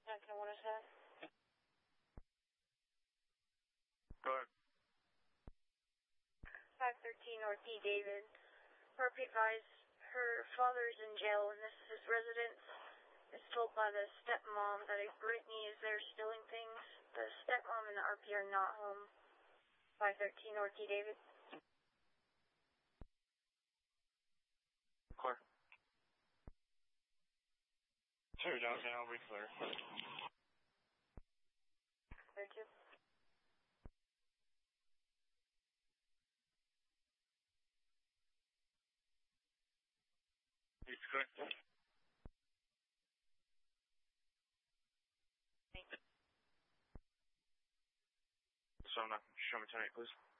Can what is that? Go ahead. 513 North D. David. Harp advised her father is in jail and this is his residence. Is told by the stepmom that if Brittany is there stealing things, the stepmom and the RP are not home. 513 North D. David. Clear. Sure, Johnson, I'll be clear. Clear too. It's clear. So now, show me tonight, please.